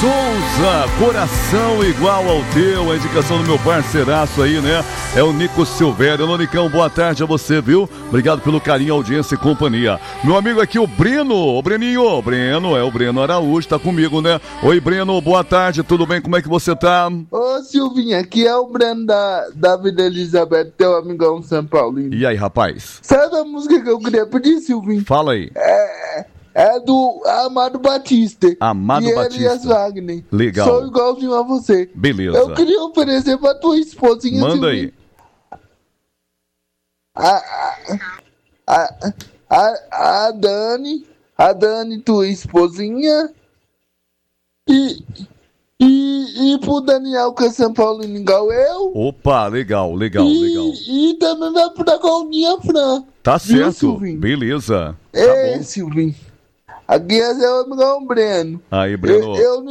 Souza, coração igual ao teu, a indicação do meu parceiraço aí, né? É o Nico Silvério. Alô, Nicão, boa tarde a você, viu? Obrigado pelo carinho, audiência e companhia. Meu amigo aqui, o Breno, o Breno Araújo, tá comigo, né? Oi, Breno, boa tarde, tudo bem? Como é que você tá? Ô, Silvinho, aqui é o Breno da Vila Elizabeth, teu amigão São Paulino. E aí, rapaz? Sabe a música que eu queria pedir, Silvinho? Fala aí. É do Amado Batista. Amado e Batista. Elias Wagner. Legal. Sou igualzinho a você. Beleza. Eu queria oferecer pra tua esposinha, Manda Silvinho. aí. A Dani, tua esposinha. E pro Daniel, que é São Paulino, igual eu. Opa, legal. E também vai pra Claudinha Fran. Tá Viu, certo. Silvinho? Beleza. Tá bom. Silvinho. Aqui é seu amigão Breno. Aí, Breno. Eu